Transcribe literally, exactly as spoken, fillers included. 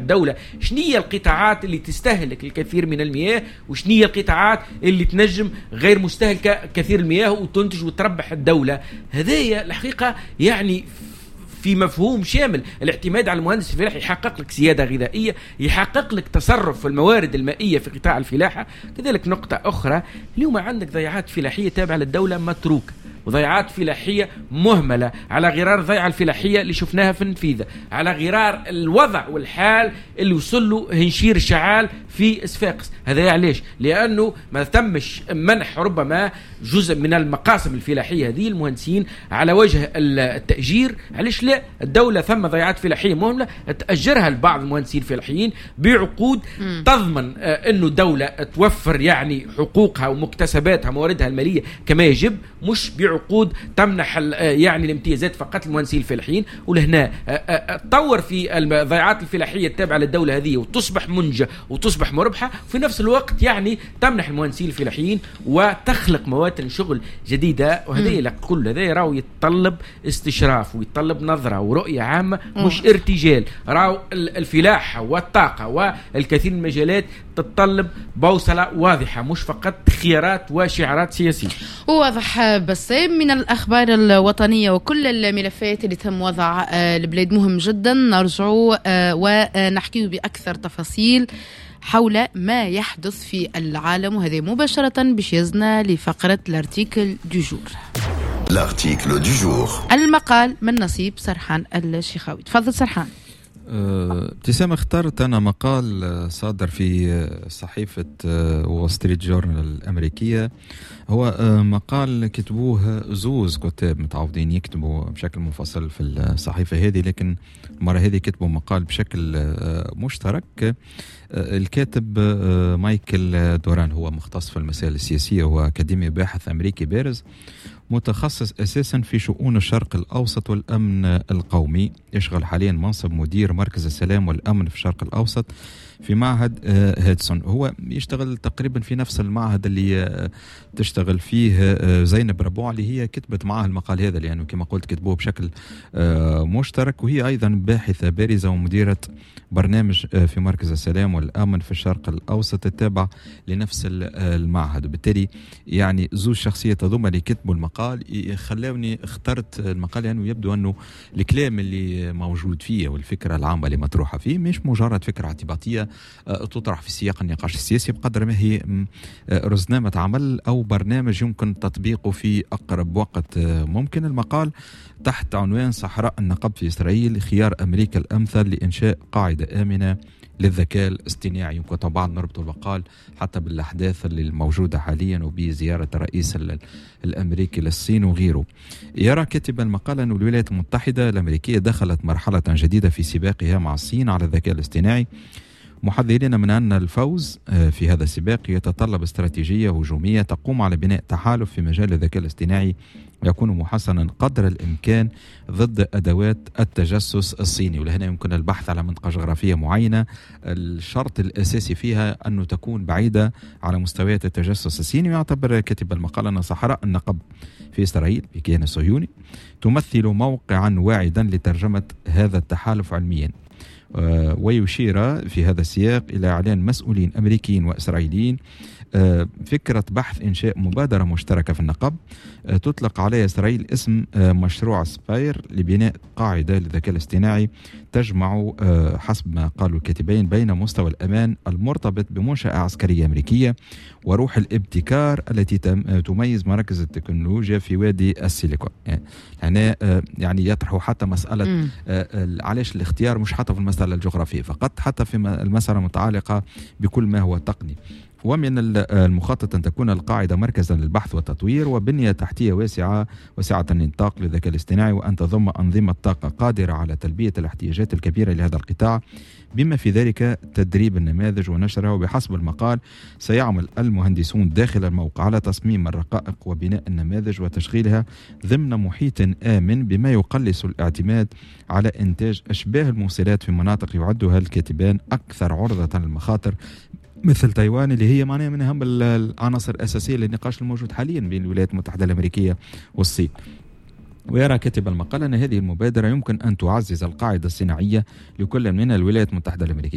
الدولة شنية القطاعات اللي تستهلك الكثير من المياه وشنية القطاعات اللي تنجم غير مستهلكة كثير المياه وتنتج وتربح الدولة. هذه الحقيقة يعني في مفهوم شامل. الاعتماد على المهندس الفلاحي يحقق لك سيادة غذائية، يحقق لك تصرف في الموارد المائية في قطاع الفلاحة. كذلك نقطة أخرى، اليوم عندك ضيعات فلاحية تابعة للدولة متروكة، وضيعات فلاحية مهملة، على غرار ضيعة الفلاحية اللي شفناها في النفيذة، على غرار الوضع والحال اللي وصل له هنشير الشعال في صفاقس. هذا علاش؟ لأنه ما تمش منح ربما جزء من المقاسم الفلاحية هذه المهندسين على وجه التأجير. علاش لا؟ الدولة ثم ضيعات فلاحية مهملة تأجرها لبعض المهندسين الفلاحيين بعقود م. تضمن أنه الدولة توفر يعني حقوقها ومكتسباتها مواردها المالية كما يجب، مش بعقود تمنح يعني الامتيازات فقط للمهندسين الفلاحيين. ولهنا تطور في الضيعات الفلاحية التابعة للدولة هذه وتصبح منجة وتصبح مربحة، في نفس الوقت يعني تمنح المهندسين الفلاحيين وتخلق مواتن شغل جديدة. وهذا لك كل هذا راو يتطلب استشراف ويتطلب نظرة ورؤية عامة، مش ارتجال. راو الفلاحة والطاقة والكثير من المجالات تتطلب بوصلة واضحة، مش فقط خيارات وشعارات سياسية. واضح. بس من الأخبار الوطنية وكل الملفات اللي تم وضع البلاد مهم جدا نرجعوا ونحكي بأكثر تفاصيل حول ما يحدث في العالم، وهذا مباشرة بشيزنا لفقرة الارتيكل دو جور. الارتيكل دو جور، المقال من نصيب سرحان الشيخاوي. تفضل سرحان. ابتسام، اخترت أنا مقال صادر في صحيفة وول ستريت جورنال الأمريكية. هو مقال كتبوه زوز كتاب متعودين يكتبوا بشكل منفصل في الصحيفة هذه، لكن المرة هذه كتبوا مقال بشكل مشترك. الكاتب مايكل دوران هو مختص في المسائل السياسية، هو أكاديمي باحث أمريكي بارز متخصص أساسا في شؤون الشرق الأوسط والأمن القومي. يشغل حاليا منصب مدير مركز السلام والأمن في الشرق الأوسط في معهد هيدسون. هو يشتغل تقريبا في نفس المعهد اللي تشتغل فيه زينب ربوع اللي هي كتبت معها المقال هذا، لأنه كما قلت كتبوه بشكل مشترك. وهي أيضا باحثة بارزة ومديرة برنامج في مركز السلام والأمن في الشرق الأوسط التابع لنفس المعهد. وبالتالي يعني زوج شخصية تضم اللي كتبوا المقال خلوني اخترت المقال لأنه يعني يبدو أنه الكلام اللي موجود فيه والفكرة العامة اللي مطروحة فيه مش مجرد فكرة اعتباطية تطرح في سياق النقاش السياسي، بقدر ما هي رزنامة عمل أو برنامج يمكن تطبيقه في أقرب وقت ممكن. المقال تحت عنوان صحراء النقب في إسرائيل، خيار أمريكا الأمثل لإنشاء قاعدة آمنة للذكاء الاصطناعي. يمكن طبعا نربط المقال حتى بالأحداث اللي الموجودة حاليا وبزيارة الرئيس الأمريكي للصين وغيره. يرى كاتب المقال أن الولايات المتحدة الأمريكية دخلت مرحلة جديدة في سباقها مع الصين على الذكاء الاصطناعي، محذرين من أن الفوز في هذا السباق يتطلب استراتيجية هجومية تقوم على بناء تحالف في مجال الذكاء الاصطناعي يكون محسنا قدر الإمكان ضد أدوات التجسس الصيني. ولهنا يمكن البحث على منطقة جغرافية معينة الشرط الأساسي فيها أنه تكون بعيدة على مستويات التجسس الصيني. ويعتبر كاتب المقال أن صحراء النقب في إسرائيل بكيان الصهيوني تمثل موقعا واعدا لترجمة هذا التحالف علميا. ويشير في هذا السياق إلى إعلان مسؤولين أمريكيين وإسرائيليين فكرة بحث إنشاء مبادرة مشتركة في النقب تطلق عليها إسرائيل اسم مشروع سباير لبناء قاعدة للذكاء الاصطناعي تجمع حسب ما قالوا الكاتبين بين مستوى الأمان المرتبط بمنشأة عسكرية أمريكية وروح الابتكار التي تميز مراكز التكنولوجيا في وادي السيليكون. هنا يعني يطرحوا حتى مسألة علاش الاختيار مش حتى في المسألة الجغرافية فقط، حتى في المسألة المتعلقة بكل ما هو تقني. ومن المخطط أن تكون القاعدة مركزا للبحث والتطوير وبنية تحتية واسعة وسعة النطاق للذكاء الاصطناعي، وأن تضم أنظمة طاقة قادرة على تلبية الاحتياجات الكبيرة لهذا القطاع بما في ذلك تدريب النماذج ونشرها. وبحسب المقال سيعمل المهندسون داخل الموقع على تصميم الرقائق وبناء النماذج وتشغيلها ضمن محيط آمن بما يقلص الاعتماد على إنتاج أشباه الموصلات في مناطق يعدها الكاتبان أكثر عرضة للمخاطر مثل تايوان اللي هي معناها من أهم العناصر الأساسية للنقاش الموجود حاليا بين الولايات المتحدة الأمريكية والصين. ويرى كاتب المقال أن هذه المبادرة يمكن أن تعزز القاعدة الصناعية لكل من الولايات المتحدة الأمريكية